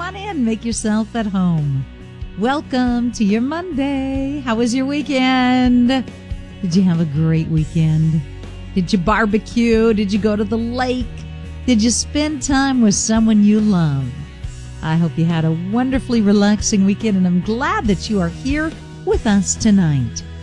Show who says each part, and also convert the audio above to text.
Speaker 1: on in. Make yourself at home. Welcome to your Monday. How was your weekend? Did you have a great weekend? Did you barbecue? Did you go to the lake? Did you spend time with someone you love? I hope you had a wonderfully relaxing weekend, and I'm glad that you are here with us tonight.